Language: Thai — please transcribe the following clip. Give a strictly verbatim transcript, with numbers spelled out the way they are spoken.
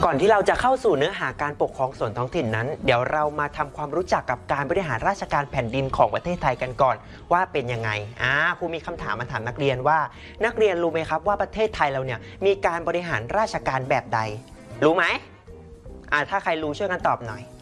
ก่อนที่เราจะเข้าสู่เนื้อหาการปกครองส่วนท้องถิ่นนั้นเดี๋ยวเรามาทำความรู้จักกับการบริหารราชการแผ่นดินของประเทศไทยกันก่อนว่าเป็นยังไงอ่าครูมีคำถามมาถามนักเรียนว่านักเรียนรู้ไหมครับว่าประเทศไทยเราเนี่ยมีการบริหารราชการแบบใดรู้ไหมอ่าถ้าใครรู้ช่วยกันตอบหน่อย